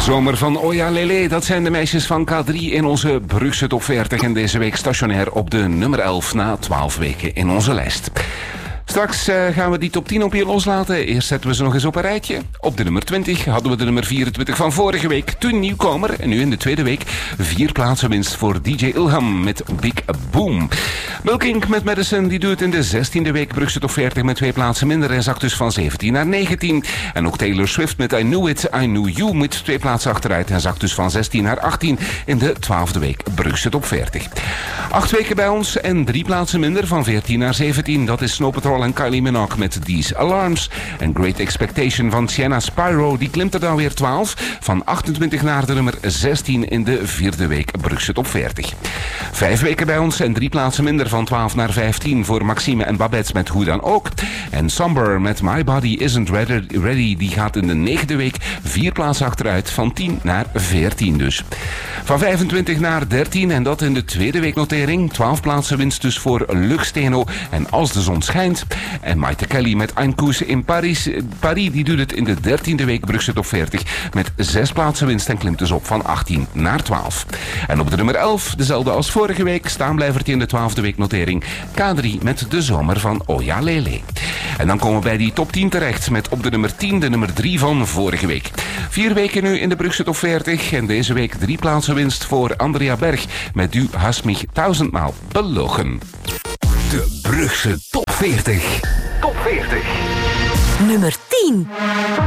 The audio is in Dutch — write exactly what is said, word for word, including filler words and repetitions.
Zomer van Oja Lele, dat zijn de meisjes van K drie in onze Brugse Top veertig. En deze week stationair op de nummer elf na twaalf weken in onze lijst. Straks uh, gaan we die top tien op je loslaten. Eerst zetten we ze nog eens op een rijtje. Op de nummer twintig hadden we de nummer vierentwintig van vorige week. Toen nieuwkomer. En nu in de tweede week vier plaatsen winst voor D J Ilham met Big Boom. Milking met Madison die doet in de zestiende week Brugse Top veertig met twee plaatsen minder. En zakt dus van zeventien naar negentien. En ook Taylor Swift met I Knew It, I Knew You met twee plaatsen achteruit. En zakt dus van zestien naar achttien in de twaalfde week Brugse Top veertig. Acht weken bij ons en drie plaatsen minder van veertien naar zeventien. Dat is Snow Patrol en Kylie Minogue met These Alarms. En Great Expectation van Sienna Spyro, die klimt er dan weer twaalf. Van achtentwintig naar de nummer zestien in de vierde week Brugse Top veertig. Vijf weken bij ons en drie plaatsen minder van twaalf naar vijftien voor Maxime en Babette met Hoe dan ook. En Somber met My Body Isn't Ready, die gaat in de negende week vier plaatsen achteruit van tien naar veertien dus. Van vijfentwintig naar dertien en dat in de tweede week notering. twaalf plaatsen winst dus voor Lux Steno en Als de Zon Schijnt. En Maite Kelly met Ein Kuss in Paris. Paris die doet het in de dertiende week Brugse Top veertig met zes plaatsen winst en klimt dus op van achttien naar twaalf. En op de nummer elf, dezelfde als vorige week, staanblijvertje in de twaalfde week notering. K drie met De Zomer van Oja Lele. En dan komen we bij die top tien terecht met op de nummer tien de nummer drie van vorige week. Vier weken nu in de Brugse Top veertig en deze week drie plaatsen winst voor Andrea Berg met Du hast mich tausendmaal belogen. De Brugse Top veertig. Top veertig. Nummer tien.